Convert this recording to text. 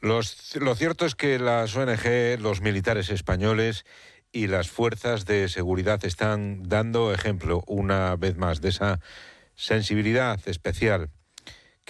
Lo cierto es que las ONG, los militares españoles y las fuerzas de seguridad están dando ejemplo una vez más de esa sensibilidad especial